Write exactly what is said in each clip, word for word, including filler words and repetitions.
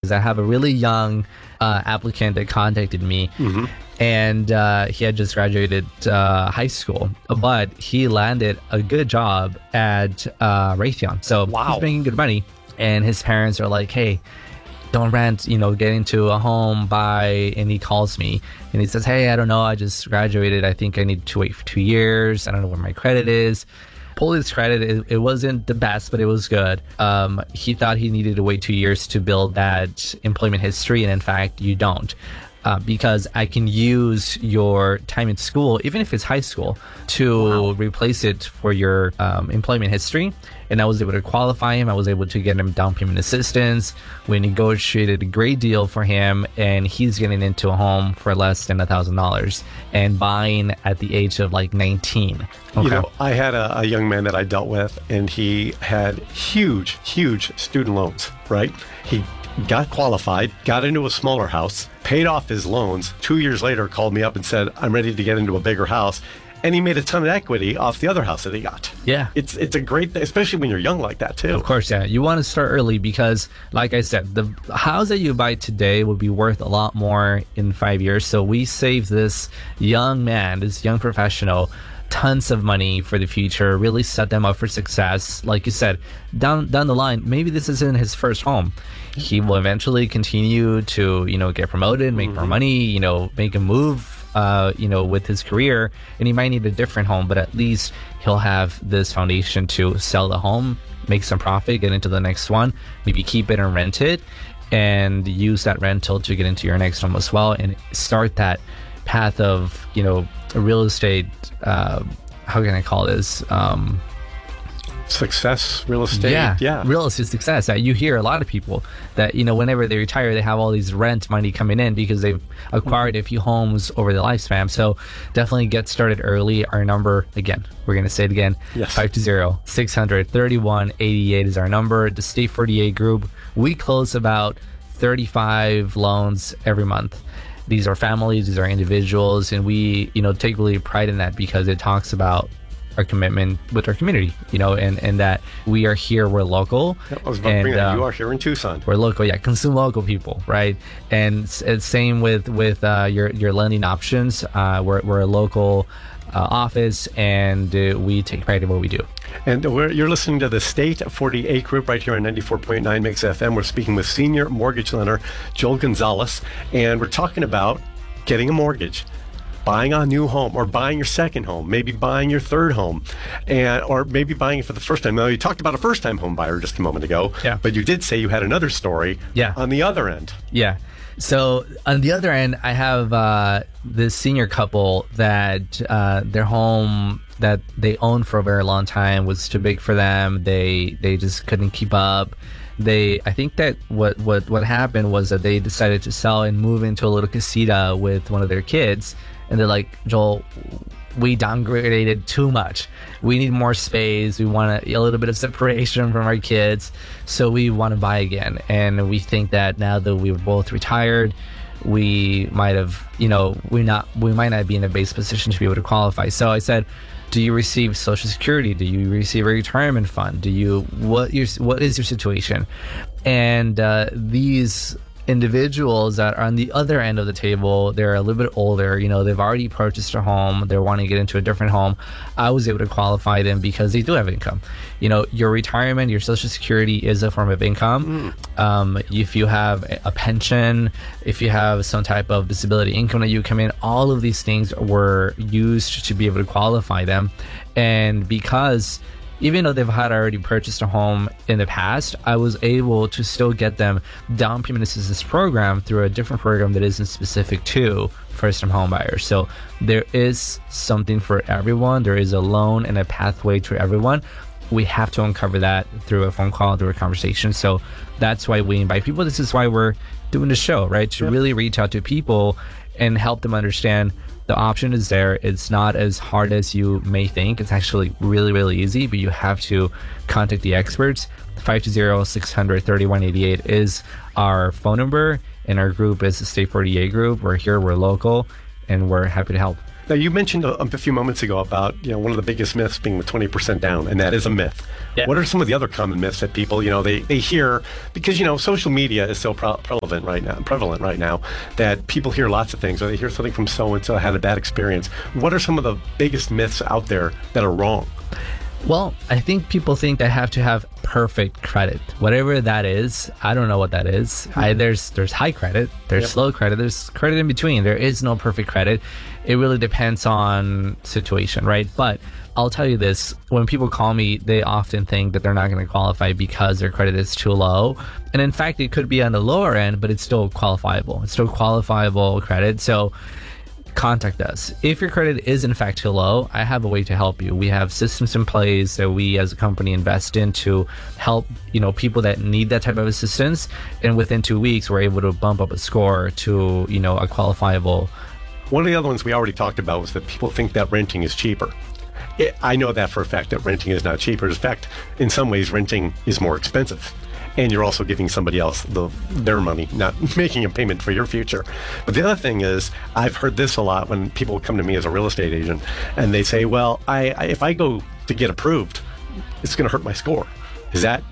because I have a really young uh, applicant that contacted me. Mm-hmm. And uh, he had just graduated uh, high school, but he landed a good job at uh, Raytheon. So wow. he's making good money. And his parents are like, hey, don't rent, you know, get into a home, buy. And he calls me and he says, hey, I don't know. I just graduated. I think I need to wait for two years. I don't know where my credit is. Pulled his credit. It, it wasn't the best, but it was good. Um, he thought he needed to wait two years to build that employment history. And in fact, you don't. Uh, because I can use your time in school, even if it's high school, to wow. replace it for your um, employment history. And I was able to qualify him. I was able to get him down payment assistance. We negotiated a great deal for him, and he's getting into a home for less than a thousand dollars and buying at the age of like nineteen. Okay. You know, I had a, a young man that I dealt with, and he had huge, huge student loans, right? He got qualified, got into a smaller house, paid off his loans. Two years later, called me up and said, I'm ready to get into a bigger house. And he made a ton of equity off the other house that he got. Yeah. It's it's a great thing, especially when you're young like that, too. Of course, yeah. You want to start early because, like I said, the house that you buy today will be worth a lot more in five years. So we save this young man, this young professional, tons of money for the future, really set them up for success. Like you said, down down the line, maybe this isn't his first home. He will eventually continue to, you know, get promoted, make mm-hmm. more money, you know, make a move, uh, you know, with his career, and he might need a different home, but at least he'll have this foundation to sell the home, make some profit, get into the next one, maybe keep it and rent it, and use that rental to get into your next home as well, and start that path of, you know, real estate, uh, how can I call this? Um, Success, real estate. Yeah, yeah. Real estate success. Uh, you hear a lot of people that, you know, whenever they retire, they have all these rent money coming in because they've acquired a few homes over the lifespan. So definitely get started early. Our number, again, we're going to say it again, yes. five two zero, six hundred, thirty-one eighty-eight is our number. The State forty-eight Group, we close about thirty-five loans every month. These are families, these are individuals, and we, you know, take really pride in that because it talks about our commitment with our community, you know, and, and that we are here, we're local. Yep, I was about and, to bring that. Um, you are here in Tucson. We're local, yeah, consume local people, right? And it's same with, with uh, your, your lending options. Uh, we're, we're a local uh, office, and uh, we take pride in what we do. And we're, you're listening to the State forty-eight Group right here on ninety-four point nine Mix F M. We're speaking with senior mortgage lender Joel Gonzalez, and we're talking about getting a mortgage, buying a new home, or buying your second home, maybe buying your third home, and or maybe buying it for the first time. Now, you talked about a first-time home buyer just a moment ago, yeah. but you did say you had another story yeah. on the other end. Yeah. So on the other end, I have uh, this senior couple that uh, their home that they owned for a very long time was too big for them. They they just couldn't keep up. They, I think that what, what, what happened was that they decided to sell and move into a little casita with one of their kids. And they're like, Joel, we downgraded too much. We need more space. We want a, a little bit of separation from our kids. So we want to buy again. And we think that now that we were both retired, we might have, you know, we not we might not be in a base position to be able to qualify. So I said, do you receive Social Security? Do you receive a retirement fund? Do you, what your, what is your situation? And uh, these individuals that are on the other end of the table, they're a little bit older, you know, they've already purchased a home, they're wanting to get into a different home. I was able to qualify them because they do have income. You know, your retirement, your Social Security is a form of income. Mm. Um, if you have a pension, if you have some type of disability income that you come in, all of these things were used to be able to qualify them. And because even though they've had already purchased a home in the past, I was able to still get them down payment assistance program through a different program that isn't specific to first-time home buyers. So there is something for everyone. There is a loan and a pathway to everyone. We have to uncover that through a phone call, through a conversation. So that's why we invite people. This is why we're doing the show, right? To yep. really reach out to people and help them understand the option is there. It's not as hard as you may think. It's actually really, really easy, but you have to contact the experts. five two zero, six hundred, thirty-one eighty-eight is our phone number, and our group is the State forty-eight Group. We're here, we're local, and we're happy to help. Now, you mentioned a, a few moments ago about, you know, one of the biggest myths being the twenty percent down, and that is a myth. Yeah. What are some of the other common myths that people, you know, they, they hear, because, you know, social media is so pre- prevalent right now, prevalent right now, that people hear lots of things, or they hear something from so-and-so had a bad experience. What are some of the biggest myths out there that are wrong? Well, I think people think they have to have perfect credit. Whatever that is, I don't know what that is. Mm-hmm. I, there's there's high credit, there's yep. slow credit, there's credit in between. There is no perfect credit. It really depends on situation, right? But I'll tell you this, when people call me, they often think that they're not going to qualify because their credit is too low. And in fact, it could be on the lower end, but it's still qualifiable. It's still qualifiable credit. So contact us. If your credit is in fact too low, I have a way to help you. We have systems in place that we as a company invest in to help, you know, people that need that type of assistance. And within two weeks, we're able to bump up a score to, you know, a qualifiable. One of the other ones we already talked about was that people think that renting is cheaper. It, I know that for a fact that renting is not cheaper. In fact, in some ways, renting is more expensive. And you're also giving somebody else the, their money, not making a payment for your future. But the other thing is, I've heard this a lot when people come to me as a real estate agent, and they say, well, I, I if I go to get approved, it's going to hurt my score. Is that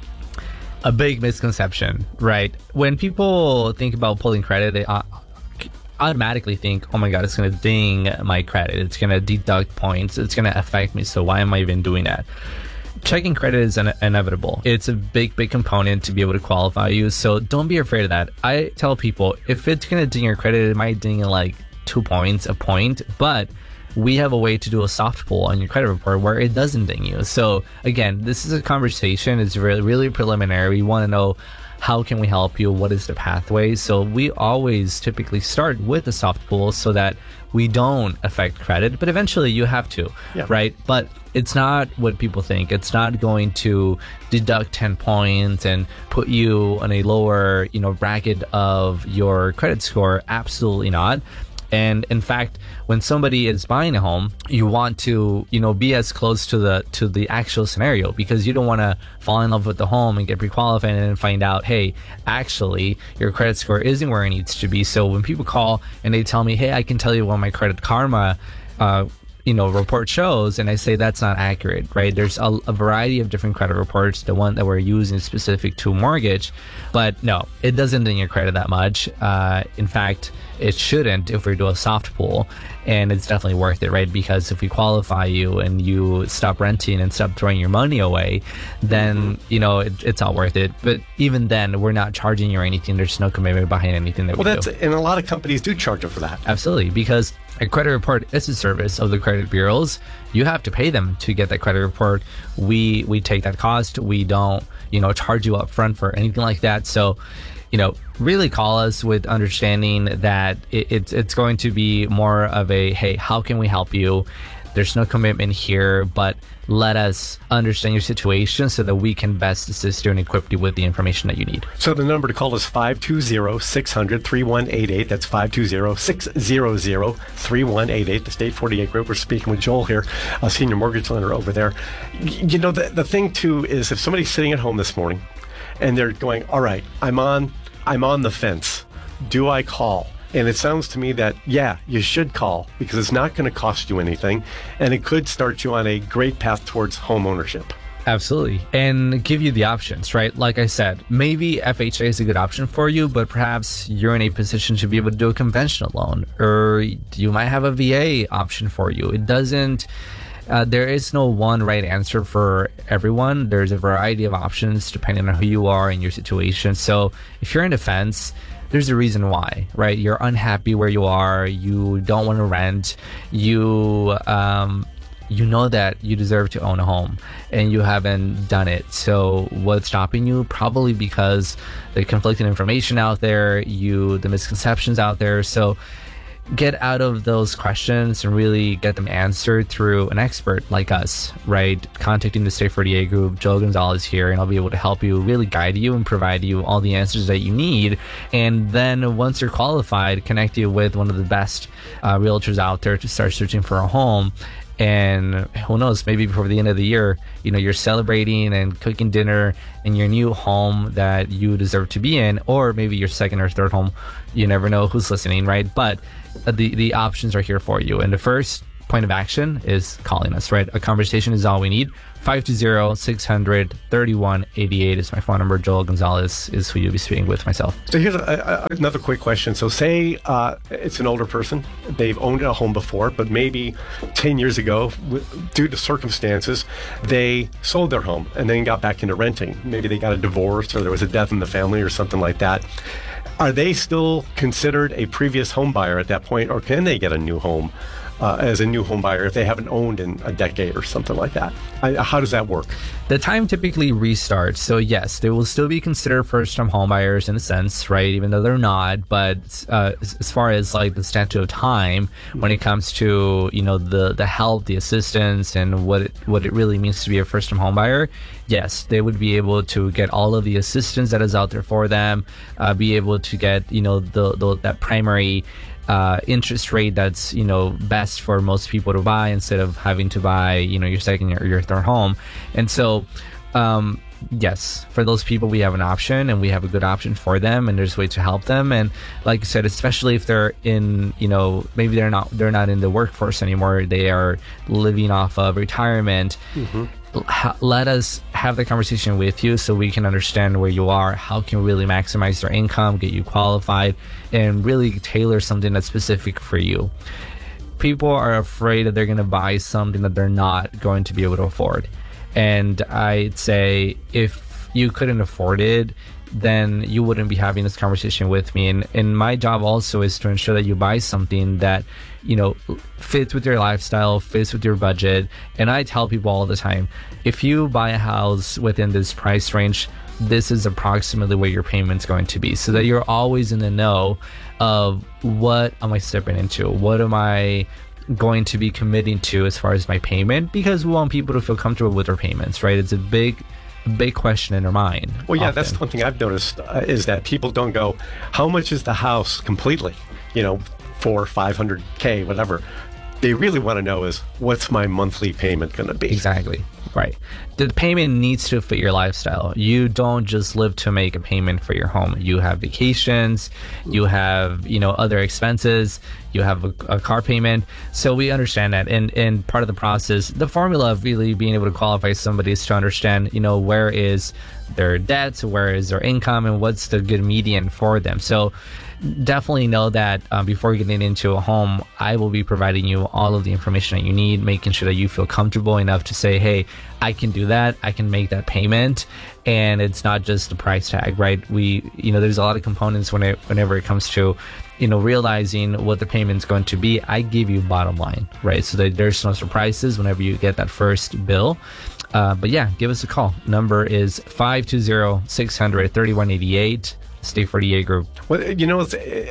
a big misconception, right? When people think about pulling credit, they uh, automatically think, oh my God, it's going to ding my credit. It's going to deduct points. It's going to affect me. So why am I even doing that? Checking credit is in- inevitable. It's a big, big component to be able to qualify you. So don't be afraid of that. I tell people, if it's going to ding your credit, it might ding in like two points, a point, but we have a way to do a soft pull on your credit report where it doesn't ding you. So again, this is a conversation. It's really, really preliminary. We want to know, how can we help you? What is the pathway? So we always typically start with a soft pull so that we don't affect credit, but eventually you have to, yeah. right? But it's not what people think. It's not going to deduct ten points and put you on a lower, you know, bracket of your credit score. Absolutely not. And in fact, when somebody is buying a home, you want to, you know, be as close to the to the actual scenario, because you don't want to fall in love with the home and get pre-qualified and then find out, hey, actually, your credit score isn't where it needs to be. So when people call and they tell me, hey, I can tell you what my Credit Karma uh, you know, report shows, and I say that's not accurate, right? There's a, a variety of different credit reports. The one that we're using is specific to mortgage, but no, it doesn't ding your credit that much. Uh, in fact, it shouldn't if we do a soft pull, and it's definitely worth it, right? Because if we qualify you and you stop renting and stop throwing your money away, then, mm-hmm. you know, it, it's all worth it. But even then, we're not charging you or anything. There's no commitment behind anything that well, we that's, do. And a lot of companies do charge you for that. Absolutely, because a credit report is a service of the credit bureaus. You have to pay them to get that credit report. We we take that cost. We don't, you know, charge you up front for anything like that. So, you know, really call us with understanding that it, it's it's going to be more of a, hey, how can we help you? There's no commitment here, but let us understand your situation so that we can best assist you and equip you with the information that you need. So the number to call is five two zero, six hundred, three one eight eight. That's five two zero, six hundred, three one eight eight. The State forty-eight Group. We're speaking with Joel here, a senior mortgage lender over there. You know, the, the thing, too, is if somebody's sitting at home this morning and they're going, all right, I'm on, I'm on the fence. Do I call? And it sounds to me that, yeah, you should call, because it's not going to cost you anything, and it could start you on a great path towards home ownership. Absolutely. And give you the options, right? Like I said, maybe F H A is a good option for you, but perhaps you're in a position to be able to do a conventional loan, or you might have a V A option for you. It doesn't... Uh, there is no one right answer for everyone. There's a variety of options depending on who you are and your situation. So if you're in the fence, there's a reason why, right? You're unhappy where you are. You don't want to rent. You, um, you know that you deserve to own a home and you haven't done it. So what's stopping you? Probably because the conflicting information out there, you, the misconceptions out there. So get out of those questions and really get them answered through an expert like us, right? Contacting the State forty-eight Group, Joel Gonzalez here, and I'll be able to help you, really guide you and provide you all the answers that you need. And then once you're qualified, connect you with one of the best uh, realtors out there to start searching for a home. And who knows, maybe before the end of the year, you know, you're celebrating and cooking dinner in your new home that you deserve to be in, or maybe your second or third home. You never know who's listening, right? But the the options are here for you. And the first point of action is calling us, right? A conversation is all we need. five two zero, six hundred, thirty-one eighty-eight is my phone number. Joel Gonzalez is who you'll be speaking with, myself. So here's a, a, another quick question. So say uh, it's an older person. They've owned a home before, but maybe ten years ago, w- due to circumstances, they sold their home and then got back into renting. Maybe they got a divorce or there was a death in the family or something like that. Are they still considered a previous home buyer at that point, or can they get a new home uh, as a new home buyer if they haven't owned in a decade or something like that? I, how does that work? The time typically restarts. So yes, they will still be considered first-time home buyers in a sense, right? Even though they're not. But uh, as far as like the statute of time, when it comes to, you know, the the help, the assistance, and what it, what it really means to be a first-time home buyer, yes, they would be able to get all of the assistance that is out there for them, uh, be able to get, you know, the, the that primary Uh, interest rate that's, you know, best for most people to buy instead of having to buy, you know, your second or your third home. And so, um, yes, for those people, we have an option and we have a good option for them, and there's a way to help them. And like I said, especially if they're in, you know, maybe they're not, they're not in the workforce anymore. They are living off of retirement. Mm-hmm. Let us have the conversation with you so we can understand where you are, how can we really maximize your income, get you qualified, and really tailor something that's specific for you. People are afraid that they're going to buy something that they're not going to be able to afford. And I'd say if you couldn't afford it, then you wouldn't be having this conversation with me. And, and my job also is to ensure that you buy something that, you know, fits with your lifestyle, fits with your budget. And I tell people all the time, if you buy a house within this price range, this is approximately where your payment's going to be, so that you're always in the know of what am I stepping into? What am I going to be committing to as far as my payment? Because we want people to feel comfortable with their payments, right? It's a big big question in their mind. Well, yeah, often. That's one thing I've noticed uh, is that people don't go, how much is the house completely? You know, four, five hundred K, whatever. They really want to know is, what's my monthly payment going to be? Exactly. Right. The payment needs to fit your lifestyle. You don't just live to make a payment for your home. You have vacations, you have, you know, other expenses, you have a, a car payment. So we understand that. And, and part of the process, the formula of really being able to qualify somebody is to understand, you know, where is their debt, where is their income, and what's the good median for them. So definitely know that um, before getting into a home, I will be providing you all of the information that you need, making sure that you feel comfortable enough to say, hey, I can do that. I can make that payment. And it's not just the price tag, right? We, you know, there's a lot of components when it, whenever it comes to, you know, realizing what the payment's going to be. I give you bottom line, right? So that there's no surprises whenever you get that first bill. Uh, but yeah, give us a call. Number is five two zero, six hundred, thirty-one eighty-eight. State forty-eight Group. Well, you know,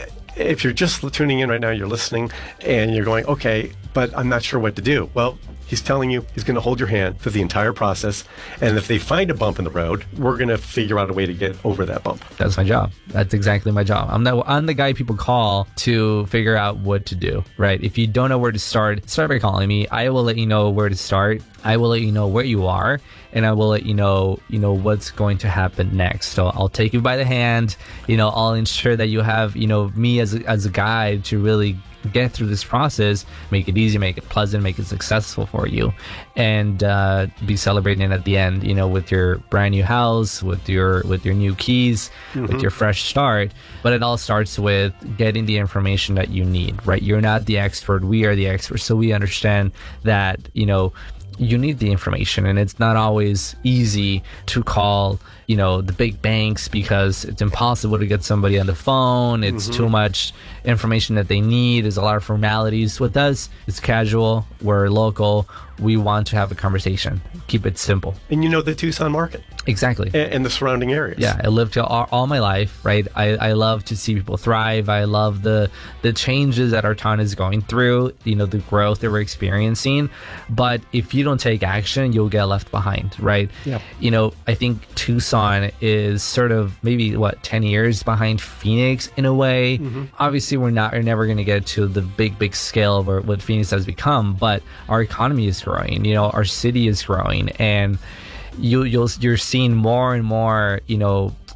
if you're just tuning in right now, you're listening and you're going, okay, but I'm not sure what to do. Well, he's telling you he's going to hold your hand through the entire process. And if they find a bump in the road, we're going to figure out a way to get over that bump. That's my job. That's exactly my job. I'm the, I'm the guy people call to figure out what to do, right? If you don't know where to start, start by calling me. I will let you know where to start. I will let you know where you are, and I will let you know, you know, what's going to happen next. So I'll take you by the hand, you know, I'll ensure that you have, you know, me as a, as a guide to really get through this process, make it easy, make it pleasant, make it successful for you, and uh, be celebrating at the end, you know, with your brand new house, with your with your new keys, mm-hmm. with your fresh start. But it all starts with getting the information that you need, right? You're not the expert, we are the experts, so we understand that, you know, you need the information, and it's not always easy to call, you know, the big banks because it's impossible to get somebody on the phone. It's mm-hmm. too much information that they need. There's a lot of formalities. With us, it's casual. We're local. We want to have a conversation. Keep it simple. And you know the Tucson market. Exactly. And, and the surrounding areas. Yeah, I lived here all, all my life, right? I, I love to see people thrive. I love the the changes that our town is going through, you know, the growth that we're experiencing. But if you don't take action, you'll get left behind, right? Yeah. You know, I think Tucson is sort of maybe, what, ten years behind Phoenix in a way. Mm-hmm. Obviously, we're not, we're never going to get to the big, big scale of what Phoenix has become, but our economy is growing, you know, our city is growing, and you, you'll, you're seeing more and more, you know,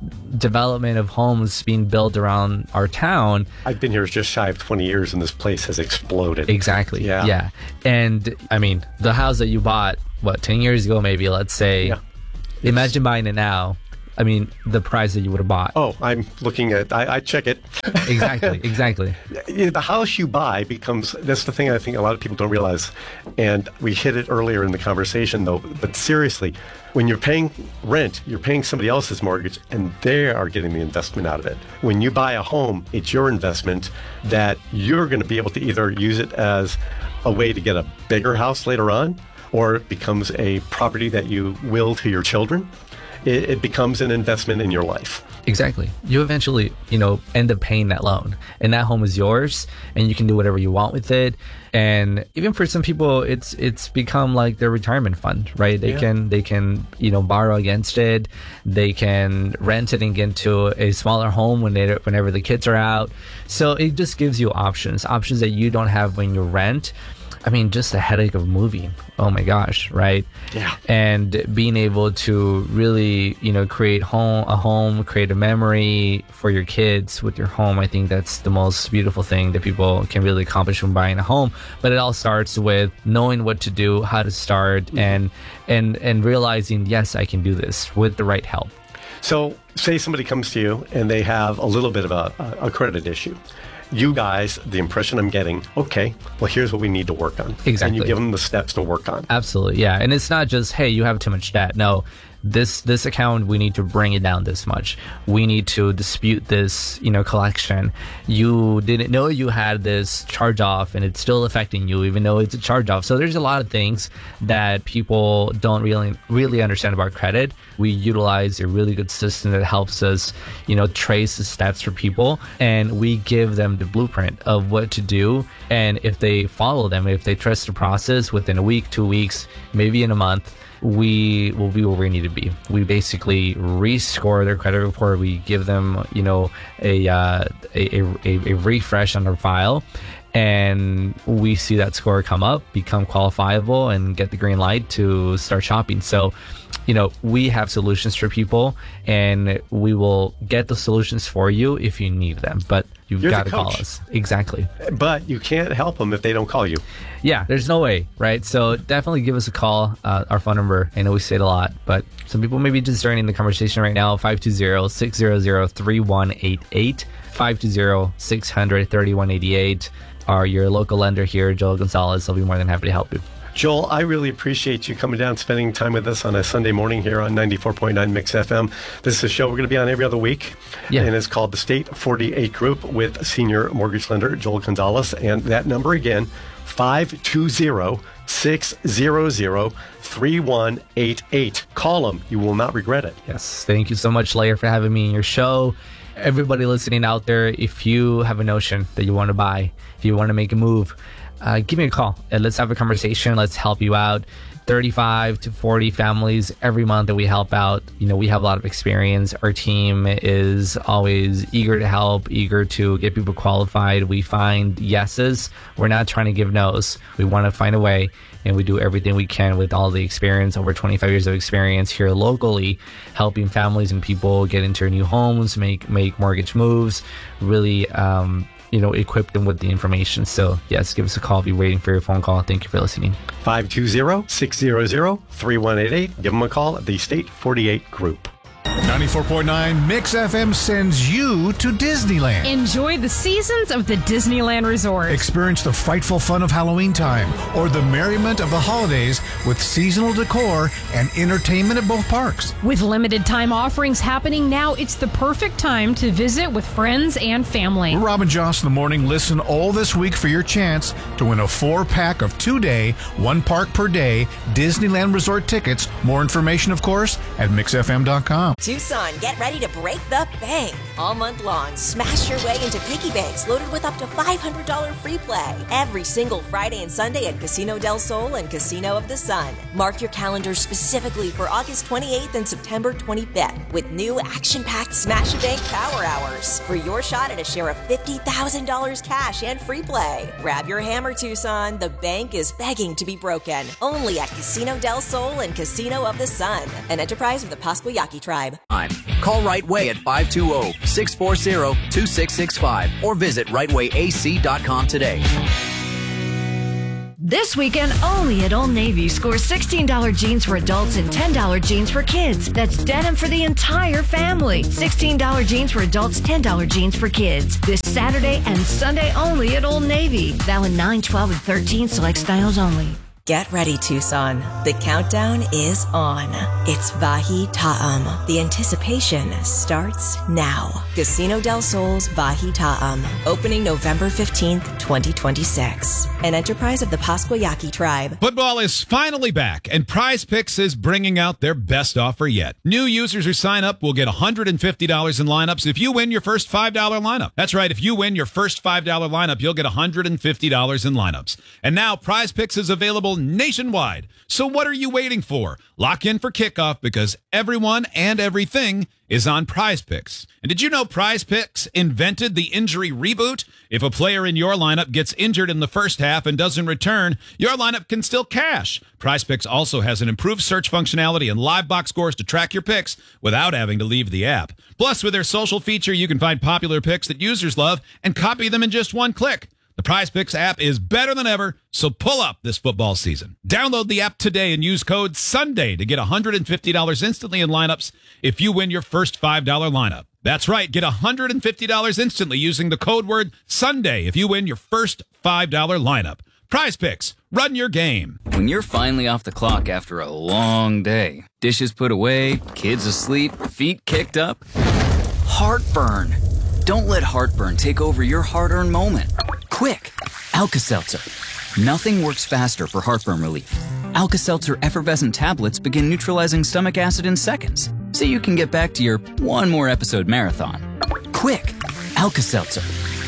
development of homes being built around our town. I've been here just shy of twenty years, and this place has exploded. Exactly. Yeah. Yeah. And I mean, the house that you bought, what, ten years ago, maybe, let's say, Yeah. imagine buying it now. I mean, the price that you would have bought. Oh, I'm looking at, I, I check it. Exactly. Exactly. The house you buy becomes, that's the thing I think a lot of people don't realize. And we hit it earlier in the conversation, though. But seriously, when you're paying rent, you're paying somebody else's mortgage, and they are getting the investment out of it. When you buy a home, it's your investment that you're going to be able to either use it as a way to get a bigger house later on, or it becomes a property that you will to your children. It, it becomes an investment in your life. Exactly. You eventually, you know, end up paying that loan, and that home is yours, and you can do whatever you want with it. And even for some people, it's it's become like their retirement fund, right? They Yeah. can they can you know borrow against it. They can rent it and get into a smaller home when they whenever the kids are out. So it just gives you options, options that you don't have when you rent. I mean, just the headache of moving. Oh my gosh, right? Yeah. And being able to really, you know, create home a home, create a memory for your kids with your home. I think that's the most beautiful thing that people can really accomplish when buying a home. But it all starts with knowing what to do, how to start, mm-hmm. and and and realizing, yes, I can do this with the right help. So, say somebody comes to you and they have a little bit of a, a credit issue. You guys, the impression I'm getting, okay, well, here's what we need to work on. Exactly. And you give them the steps to work on. Absolutely, yeah. And it's not just, hey, you have too much debt. No, this this account, we need to bring it down this much. We need to dispute this, you know, collection. You didn't know you had this charge off, and it's still affecting you, even though it's a charge off. So there's a lot of things that people don't really really understand about credit. We utilize a really good system that helps us, you know, trace the steps for people, and we give them the blueprint of what to do. And if they follow them, if they trust the process, within a week, two weeks, maybe in a month, we will be where we need to be. We basically rescore their credit report. We give them, you know, a uh, a, a, a refresh on their file, and we see that score come up, become qualifiable, and get the green light to start shopping. So, you know, we have solutions for people, and we will get the solutions for you if you need them. But you've got to call us. Exactly. But you can't help them if they don't call you. Yeah, there's no way, right? So definitely give us a call. Uh, our phone number, I know we say it a lot, but some people may be just joining the conversation right now. five two zero, six zero zero, three one eight eight, five two zero, six hundred, thirty-one eighty-eight. Are your local lender here, Joel Gonzalez. I'll be more than happy to help you. Joel, I really appreciate you coming down, spending time with us on a Sunday morning here on ninety-four point nine Mix F M. This is a show we're going to be on every other week, yeah. and it's called The State forty-eight Group with senior mortgage lender Joel Gonzalez. And that number again, five two zero, six zero zero, three one eight eight. Call them. You will not regret it. Yes. Thank you so much, Lair, for having me in your show. Everybody listening out there, if you have a notion that you want to buy, if you want to make a move, Uh, give me a call and let's have a conversation. Let's help you out. thirty-five to forty families every month that we help out. You know, we have a lot of experience. Our team is always eager to help, eager to get people qualified. We find yeses. We're not trying to give no's. We want to find a way, and we do everything we can with all the experience, over twenty-five years of experience here locally, helping families and people get into new homes, make, make mortgage moves, really, um, you know, equip them with the information. So yes, give us a call. I'll be waiting for your phone call. Thank you for listening. five two zero, six zero zero, three one eight eight. Give them a call at the State forty-eight Group. ninety-four point nine Mix F M sends you to Disneyland. Enjoy the seasons of the Disneyland Resort. Experience the frightful fun of Halloween time or the merriment of the holidays with seasonal decor and entertainment at both parks. With limited time offerings happening now, it's the perfect time to visit with friends and family. We're Rob and Josh in the morning. Listen all this week for your chance to win a four-pack of two-day, one park per day Disneyland Resort tickets. More information, of course, at mix f m dot com. Tucson, get ready to break the bank All month long, smash your way into piggy banks loaded with up to five hundred dollars free play every single Friday and Sunday at Casino del Sol and Casino of the Sun. Mark your calendars specifically for August twenty-eighth and September twenty-fifth with new action-packed Smash a Bank Power Hours for your shot at a share of fifty thousand dollars cash and free play. Grab your hammer, Tucson. The bank is begging to be broken. Only at Casino del Sol and Casino of the Sun, an enterprise of the Pascua Yaqui Tribe. Call Right Way at five two zero, six four zero, two six six five or visit right way a c dot com today. This weekend, only at Old Navy, score sixteen dollars jeans for adults and ten dollars jeans for kids. That's denim for the entire family. sixteen dollars jeans for adults, ten dollars jeans for kids. This Saturday and Sunday only at Old Navy. Valid nine, twelve, and thirteen, select styles only. Get ready, Tucson. The countdown is on. It's Vahi Ta'am. The anticipation starts now. Casino del Sol's Vahi Ta'am. Opening November fifteenth, twenty twenty-six. An enterprise of the Pascua Yaqui Tribe. Football is finally back, and Prize Picks is bringing out their best offer yet. New users who sign up will get one hundred fifty dollars in lineups if you win your first five dollars lineup. That's right. If you win your first five dollars lineup, you'll get one hundred fifty dollars in lineups. And now Prize Picks is available nationwide. So what are you waiting for? Lock in for kickoff because everyone and everything is on Prize Picks. And did you know Prize Picks invented the injury reboot? If a player in your lineup gets injured in the first half and doesn't return, your lineup can still cash. Prize Picks also has an improved search functionality and live box scores to track your picks without having to leave the app. Plus, with their social feature, you can find popular picks that users love and copy them in just one click. The Prize Picks app is better than ever, so pull up this football season. Download the app today and use code SUNDAY to get one hundred fifty dollars instantly in lineups if you win your first five dollars lineup. That's right, get one hundred fifty dollars instantly using the code word SUNDAY if you win your first five dollars lineup. Prize Picks, run your game. When you're finally off the clock after a long day, dishes put away, kids asleep, feet kicked up, heartburn. Don't let heartburn take over your hard-earned moment. Quick, Alka-Seltzer. Nothing works faster for heartburn relief. Alka-Seltzer effervescent tablets begin neutralizing stomach acid in seconds, so you can get back to your one more episode marathon. Quick, Alka-Seltzer.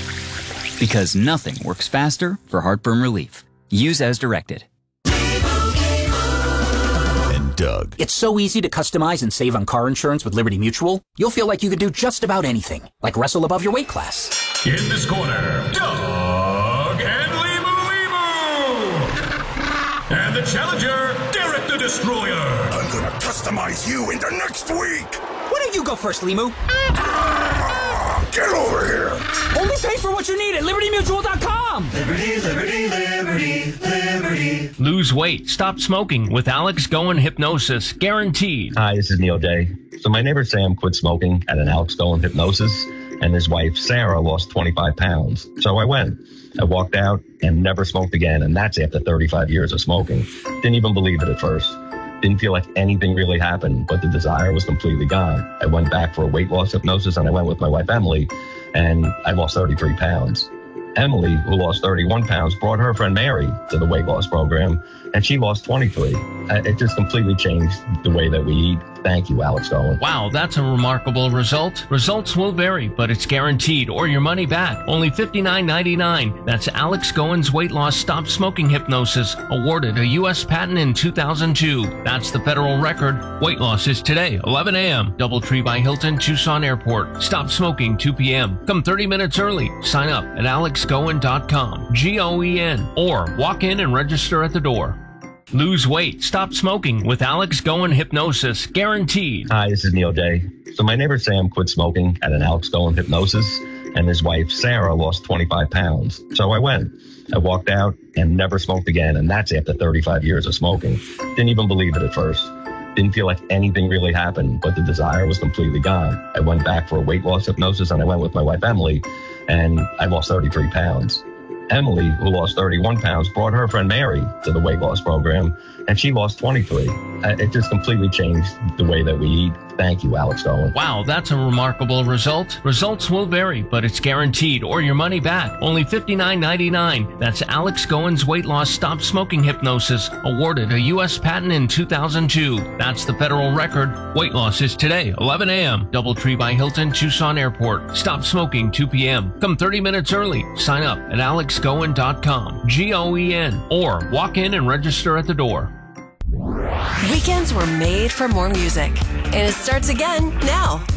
Because nothing works faster for heartburn relief. Use as directed. Doug. It's so easy to customize and save on car insurance with Liberty Mutual. You'll feel like you could do just about anything, like wrestle above your weight class. In this corner, Doug and Limu Limu! And the challenger, Derek the Destroyer. I'm gonna customize you into next week. Why don't you go first, Limu? Ah, get over here. Only pay for what you need at liberty mutual dot com. Liberty, liberty, liberty, liberty. Lose weight. Stop smoking with Alex Goen Hypnosis. Guaranteed. Hi, this is Neil Day. So my neighbor Sam quit smoking at an Alex Goen Hypnosis, and his wife Sarah lost twenty-five pounds. So I went. I walked out and never smoked again, and that's after thirty-five years of smoking. Didn't even believe it at first. Didn't feel like anything really happened, but the desire was completely gone. I went back for a weight loss hypnosis, and I went with my wife Emily, and I lost thirty-three pounds. Emily, who lost thirty-one pounds, brought her friend Mary to the weight loss program, and she lost twenty-three. It just completely changed the way that we eat. Thank you, Alex Goen. Wow, that's a remarkable result. Results will vary, but it's guaranteed, or your money back. Only fifty-nine ninety-nine. That's Alex Goen's weight loss stop smoking hypnosis, awarded a U S patent in two thousand two. That's the federal record. Weight loss is today, eleven a.m. Doubletree by Hilton, Tucson Airport. Stop smoking two p.m. Come thirty minutes early. Sign up at alex goen dot com, G O E N, or walk in and register at the door. Lose weight. Stop smoking with Alex Goen Hypnosis. Guaranteed. Hi, this is Neil Day. So my neighbor Sam quit smoking at an Alex Goen Hypnosis, and his wife Sarah lost twenty-five pounds. So I went. I walked out and never smoked again, and that's after thirty-five years of smoking. Didn't even believe it at first. Didn't feel like anything really happened, but the desire was completely gone. I went back for a weight loss hypnosis, and I went with my wife Emily, and I lost thirty-three pounds. Emily, who lost thirty-one pounds, brought her friend Mary to the weight loss program, and she lost twenty-three. It just completely changed the way that we eat. Thank you, Alex Gowen. Wow, that's a remarkable result. Results will vary, but it's guaranteed, or your money back. Only fifty-nine ninety-nine. That's Alex Gowen's Weight Loss Stop Smoking Hypnosis, awarded a U S patent in two thousand two. That's the federal record. Weight loss is today, eleven a.m. Doubletree by Hilton, Tucson Airport. Stop smoking two p.m. Come thirty minutes early. Sign up at alex gowen dot com, G O E N, or walk in and register at the door. Weekends were made for more music, and it starts again now.